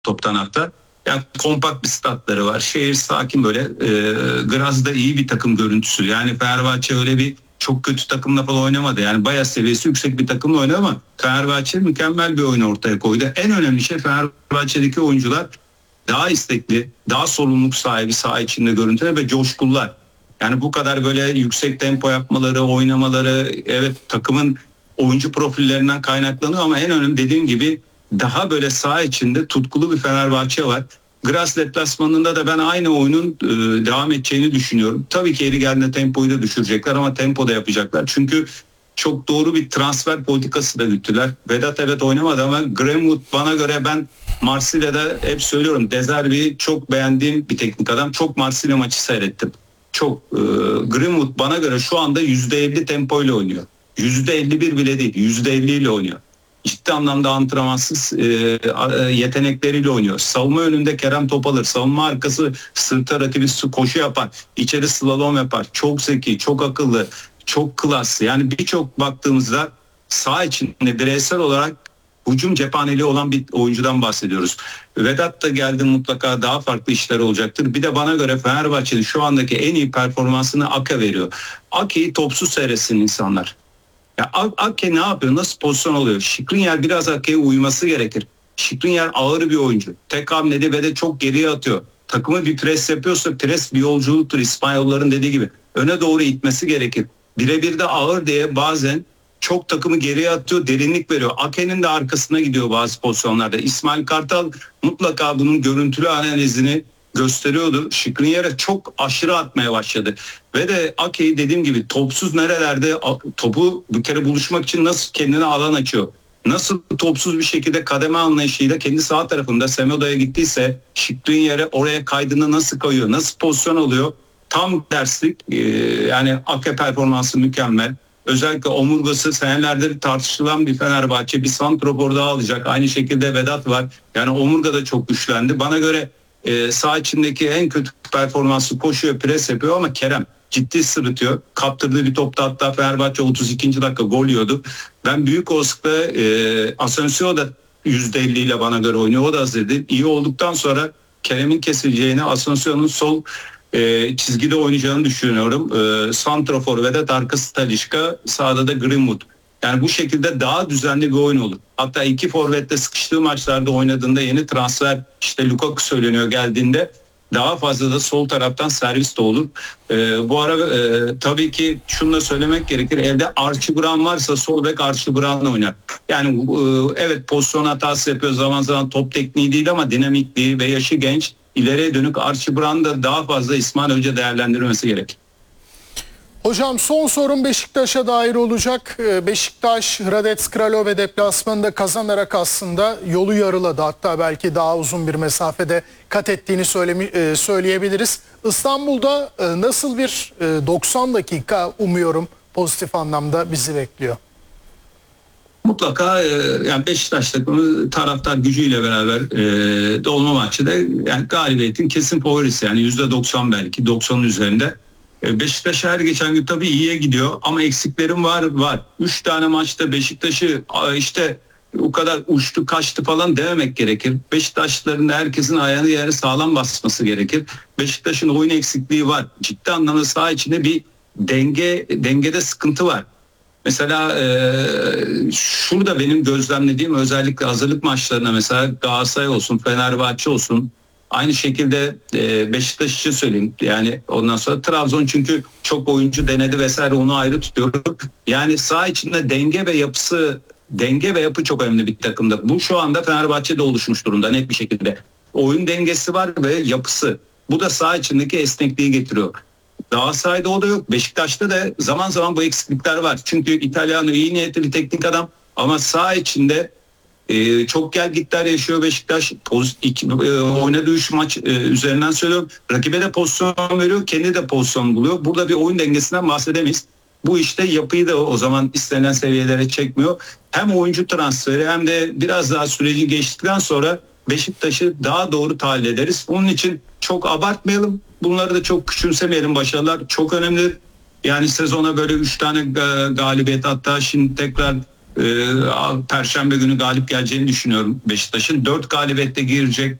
toptan hafta. Yani kompakt bir statları var. Şehir sakin böyle. Graz'da iyi bir takım görüntüsü. Yani Fenerbahçe öyle bir çok kötü takımla falan oynamadı. Yani bayağı seviyesi yüksek bir takımla oynadı ama Fenerbahçe mükemmel bir oyun ortaya koydu. En önemli şey Fenerbahçe'deki oyuncular daha istekli, daha sorumluluk sahibi saha içinde görüntüler ve coşkullar. Yani bu kadar böyle yüksek tempo yapmaları, oynamaları, evet takımın oyuncu profillerinden kaynaklanıyor ama en önemli dediğim gibi daha böyle saha içinde tutkulu bir Fenerbahçe var. Graz deplasmanında da ben aynı oyunun devam edeceğini düşünüyorum. Tabii ki yeri geldiğinde tempoyu da düşürecekler ama tempo da yapacaklar. Çünkü çok doğru bir transfer politikası da güttüler. Vedat evet oynamadı ama Greenwood bana göre ben Marsilya'da hep söylüyorum. De Zerbi'yi çok beğendiğim bir teknik adam. Çok Marsilya maçı seyrettim. Çok Greenwood bana göre şu anda %50 tempoyla oynuyor. %51 bile değil. %50 ile oynuyor. Ciddi anlamda antrenmansız yetenekleriyle oynuyor. Savunma önünde Kerem Topalır. Savunma arkası sırta rakibi koşu yapar. İçeri slalom yapar. Çok zeki, çok akıllı, çok klas. Yani birçok baktığımızda saha içinde bireysel olarak hücum cephaneliği olan bir oyuncudan bahsediyoruz. Vedat da geldi mutlaka daha farklı işler olacaktır. Bir de bana göre Fenerbahçe'nin şu andaki en iyi performansını Ake veriyor. Ake'yi topsuz seyretsin insanlar. Ya Ake ne yapıyor? Nasıl pozisyon alıyor? Skriniar biraz Ake'ye uyması gerekir. Skriniar ağır bir oyuncu. Tek hamlede ve de çok geriye atıyor. Takımı bir pres yapıyorsa pres bir yolculuktur. İspanyolların dediği gibi. Öne doğru itmesi gerekir. Birebir de ağır diye bazen çok takımı geriye atıyor, derinlik veriyor. Ake'nin de arkasına gidiyor bazı pozisyonlarda. İsmail Kartal mutlaka bunun görüntülü analizini gösteriyordu. Skriniar'a çok aşırı atmaya başladı. Ve de Ake'yi dediğim gibi topsuz nerelerde topu bir kere buluşmak için nasıl kendine alan açıyor. Nasıl topsuz bir şekilde kademe anlayışıyla kendi sağ tarafında Semedo'ya gittiyse Skriniar'a oraya kaydığında nasıl kayıyor, nasıl pozisyon alıyor. Tam derslik yani Ake performansı mükemmel. Özellikle omurgası senelerdir tartışılan bir Fenerbahçe bir santrafor daha alacak. Aynı şekilde Vedat var. Yani omurga da çok güçlendi. Bana göre saha içindeki en kötü performansı koşuyor, pres yapıyor ama Kerem ciddi sırıtıyor. Kaptırdığı bir topta hatta Fenerbahçe 32. dakika gol yiyordu. Ben büyük olasılıkla Asensio da %50 ile bana göre oynuyor. O da hazırdı. İyi olduktan sonra Kerem'in kesileceğini, Asensio'nun sol çizgide oynayacağını düşünüyorum. Santrafor Vedat arkası Talisca, sağda da Greenwood. Yani bu şekilde daha düzenli bir oyun olur. Hatta iki forvetle sıkıştığı maçlarda oynadığında yeni transfer işte Lukaku söyleniyor geldiğinde daha fazla da sol taraftan servis de olur. Bu ara tabii ki şunu da söylemek gerekir. Elde Archie Brown varsa sol bek Archie Brown'la oynar. Yani evet pozisyon hatası yapıyor zaman zaman top tekniği değil ama dinamikliği ve yaşı genç. İleriye dönük Archie Brown'da daha fazla İsmail Hoca değerlendirmesi gerek. Hocam son sorum Beşiktaş'a dair olacak. Beşiktaş Hradec Kralove deplasmanında kazanarak aslında yolu yarıladı. Hatta belki daha uzun bir mesafede kat ettiğini söyleyebiliriz. İstanbul'da nasıl bir 90 dakika umuyorum pozitif anlamda bizi bekliyor? Mutlaka yani Beşiktaş takımı taraftar gücüyle beraber dolma maçı da yani galibiyetin kesin favorisi yani %90 belki 90'ın üzerinde. Beşiktaş her geçen gün tabii iyiye gidiyor ama eksiklerim var. 3 tane maçta Beşiktaş'ı işte o kadar uçtu kaçtı falan dememek gerekir. Beşiktaşlıların da herkesin ayağını yere sağlam basması gerekir. Beşiktaş'ın oyun eksikliği var. Ciddi anlamda saha içinde bir dengede sıkıntı var. Mesela şurada benim gözlemlediğim özellikle hazırlık maçlarına mesela Galatasaray olsun, Fenerbahçe olsun aynı şekilde Beşiktaş için söyleyeyim. Yani ondan sonra Trabzon çünkü çok oyuncu denedi vesaire onu ayrı tutuyorum. Yani saha içinde denge ve yapı çok önemli bir takımda. Bu şu anda Fenerbahçe'de oluşmuş durumda net bir şekilde. Oyun dengesi var ve yapısı. Bu da saha içindeki esnekliği getiriyor. Galatasaray'da o da yok. Beşiktaş'ta da zaman zaman bu eksiklikler var. Çünkü İtalyanı iyi niyetli bir teknik adam ama saha içinde çok gelgitler yaşıyor Beşiktaş. Oynadığı 3 maç üzerinden söylüyorum. Rakibe de pozisyon veriyor, kendi de pozisyon buluyor. Burada bir oyun dengesinden bahsedemeyiz. Bu işte yapıyı da o zaman istenilen seviyelere çekmiyor. Hem oyuncu transferi hem de biraz daha süreci geçtikten sonra Beşiktaş'ı daha doğru tahlil ederiz. Onun için çok abartmayalım. Bunları da çok küçümsemeyelim. Başarılar çok önemli. Yani sezona böyle 3 tane galibiyet hatta şimdi tekrar Perşembe günü galip geleceğini düşünüyorum Beşiktaş'ın. 4 galibiyette girecek.